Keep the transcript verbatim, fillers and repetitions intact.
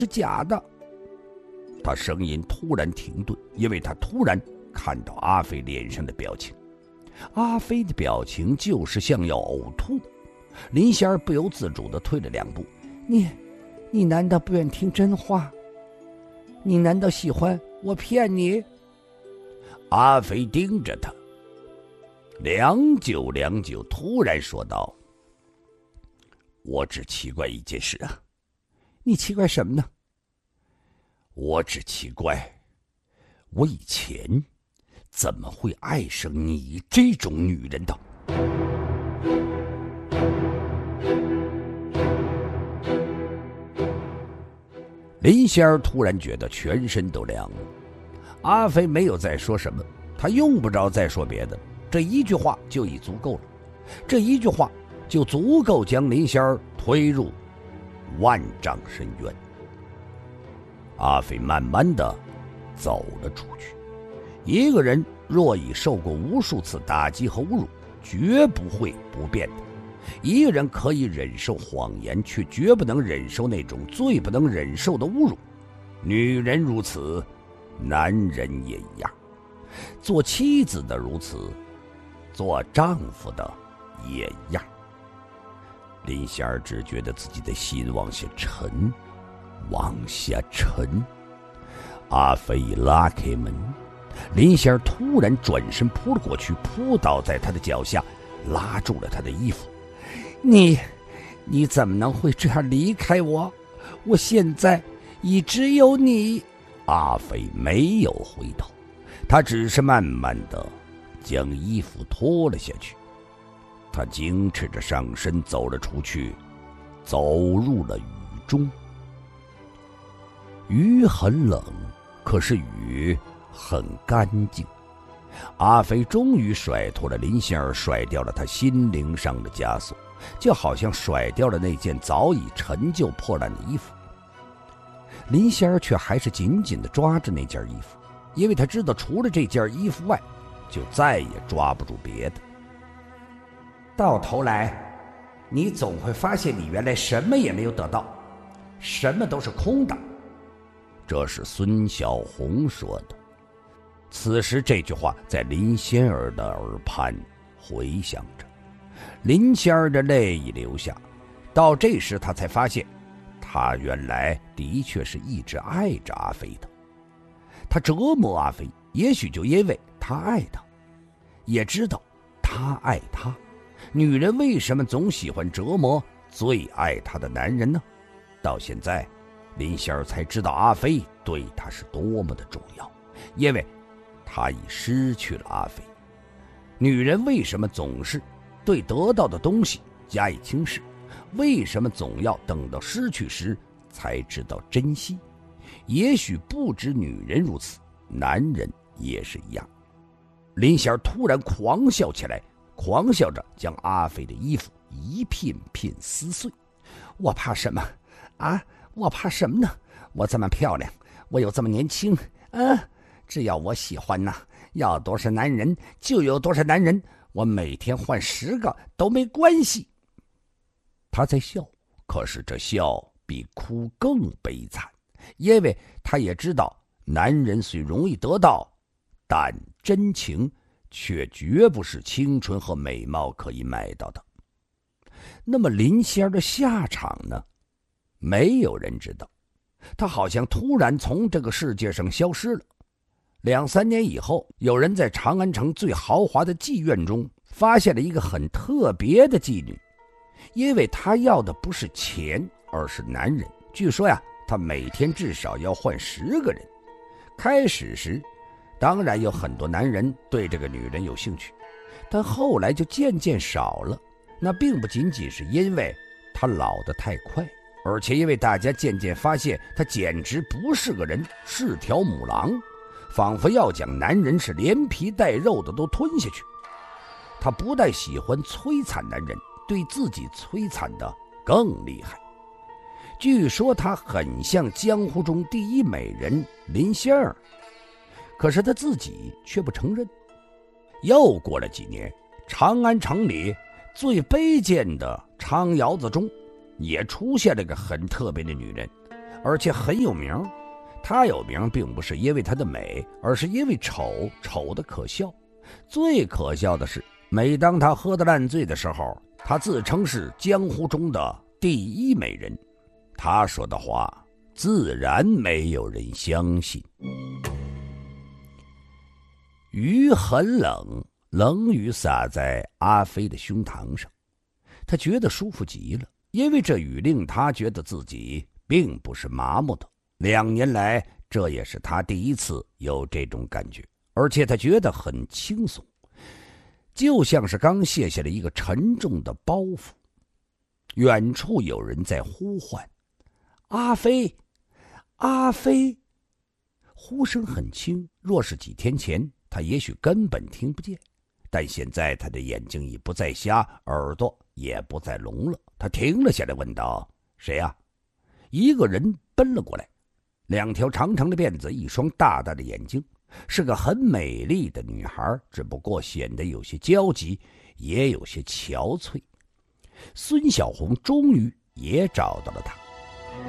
是假的。他声音突然停顿，因为他突然看到阿飞脸上的表情。阿飞的表情就是像要呕吐。林仙儿不由自主地退了两步。你你难道不愿听真话？你难道喜欢我骗你？阿飞盯着他，良久良久，突然说道：我只奇怪一件事啊。你奇怪什么呢？我只奇怪，我以前怎么会爱上你这种女人的？林仙儿突然觉得全身都凉了。阿飞没有再说什么，他用不着再说别的，这一句话就已足够了。这一句话就足够将林仙儿推入万丈深渊。阿飞慢慢的走了出去。一个人若已受过无数次打击和侮辱，绝不会不变的。一个人可以忍受谎言，却绝不能忍受那种最不能忍受的侮辱。女人如此，男人也一样。做妻子的如此，做丈夫的也一样。林仙儿只觉得自己的心往下沉，往下沉。阿飞一拉开门，林仙儿突然转身扑了过去，扑倒在他的脚下，拉住了他的衣服。你你怎么能会这样离开我？我现在已只有你。阿飞没有回头，他只是慢慢的将衣服脱了下去。他矜持着上身走了出去，走入了雨中。雨很冷，可是雨很干净。阿飞终于甩脱了林仙儿，甩掉了他心灵上的枷锁，就好像甩掉了那件早已陈旧破烂的衣服。林仙儿却还是紧紧地抓着那件衣服，因为他知道除了这件衣服外，就再也抓不住别的。到头来，你总会发现你原来什么也没有得到，什么都是空的。这是孙小红说的。此时这句话在林仙儿的耳畔回响着，林仙儿的泪已流下。到这时他才发现，他原来的确是一直爱着阿飞的。他折磨阿飞，也许就因为他爱他，也知道他爱他。女人为什么总喜欢折磨最爱她的男人呢？到现在林仙儿才知道阿飞对她是多么的重要，因为他已失去了阿飞。女人为什么总是对得到的东西加以轻视？为什么总要等到失去时才知道珍惜？也许不止女人如此，男人也是一样。林仙儿突然狂笑起来，狂笑着将阿飞的衣服一片片撕碎。我怕什么啊？我怕什么呢？我这么漂亮，我又这么年轻啊！只要我喜欢呐、啊，要多少男人就有多少男人，我每天换十个都没关系。他在笑，可是这笑比哭更悲惨，因为他也知道，男人虽容易得到，但真情却绝不是青春和美貌可以买到的。那么林仙儿的下场呢？没有人知道。他好像突然从这个世界上消失了。两三年以后，有人在长安城最豪华的妓院中发现了一个很特别的妓女，因为她要的不是钱，而是男人。据说呀，她每天至少要换十个人。开始时，当然有很多男人对这个女人有兴趣，但后来就渐渐少了。那并不仅仅是因为她老得太快，而且因为大家渐渐发现她简直不是个人，是条母狼，仿佛要将男人是连皮带肉的都吞下去。她不但喜欢摧残男人，对自己摧残的更厉害。据说她很像江湖中第一美人林仙儿，可是她自己却不承认。又过了几年，长安城里最卑贱的娼窑子中也出现了个很特别的女人， 而且很有名。她有名并不是因为她的美，而是因为丑，丑的可笑。最可笑的是，每当她喝得烂醉的时候，她自称是江湖中的第一美人。她说的话自然没有人相信。雨很冷，冷雨洒在阿飞的胸膛上，他觉得舒服极了，因为这雨令他觉得自己并不是麻木的。两年来，这也是他第一次有这种感觉，而且他觉得很轻松，就像是刚卸下了一个沉重的包袱。远处有人在呼唤：“阿飞，阿飞！”呼声很轻，若是几天前，他也许根本听不见。但现在他的眼睛已不再瞎，耳朵也不再聋了。他停了下来，问道：“谁呀？”一个人奔了过来，两条长长的辫子，一双大大的眼睛，是个很美丽的女孩，只不过显得有些焦急，也有些憔悴。孙小红终于也找到了她。